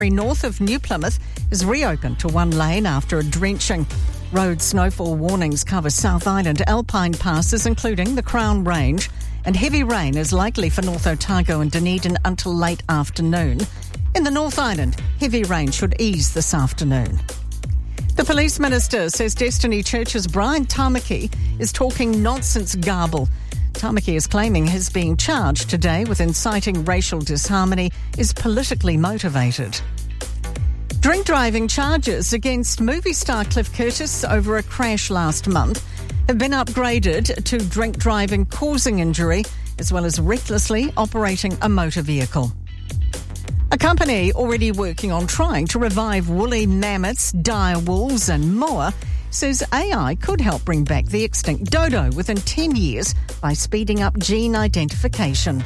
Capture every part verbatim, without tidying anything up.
north of New Plymouth is reopened to one lane after a drenching. Road snowfall warnings cover South Island alpine passes, including the Crown Range, and heavy rain is likely for North Otago and Dunedin until late afternoon. In the North Island, heavy rain should ease this afternoon. The Police Minister says Destiny Church's Brian Tamaki is talking nonsense garble. Tamaki is claiming his being charged today with inciting racial disharmony is politically motivated. Drink driving charges against movie star Cliff Curtis over a crash last month have been upgraded to drink driving causing injury as well as recklessly operating a motor vehicle. A company already working on trying to revive woolly mammoths, dire wolves and moa says A I could help bring back the extinct dodo within ten years by speeding up gene identification.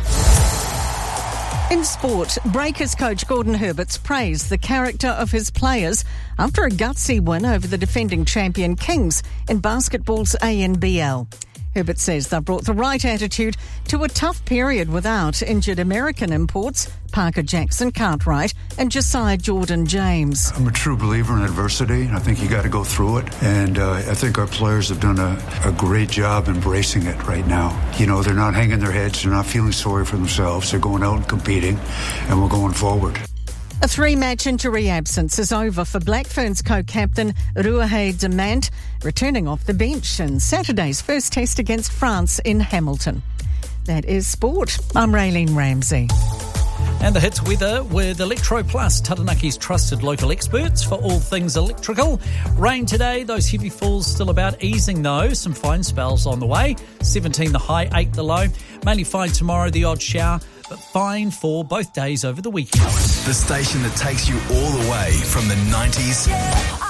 In sport, Breakers coach Gordon Herberts praised the character of his players after a gutsy win over the defending champion Kings in basketball's A N B L. Herbert says they brought the right attitude to a tough period without injured American imports Parker Jackson Cartwright and Josiah Jordan-James. I'm a true believer in adversity. I think you got to go through it. And uh, I think our players have done a, a great job embracing it right now. You know, they're not hanging their heads. They're not feeling sorry for themselves. They're going out and competing, and we're going forward. A three-match injury absence is over for Black Ferns co-captain Ruahei Demant, returning off the bench in Saturday's first test against France in Hamilton. That is sport. I'm Raylene Ramsey. And the hits weather with Electro Plus, Tatanaki's trusted local experts for all things electrical. Rain today, those heavy falls still about, easing though. Some fine spells on the way. seventeen the high, eight the low. Mainly fine tomorrow, the odd shower, but fine for both days over the weekend. The station that takes you all the way from the nineties